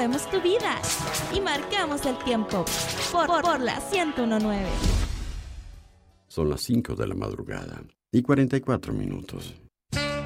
movemos tu vida y marcamos el tiempo por la 101.9. Son las 5 de la madrugada y 44 minutos.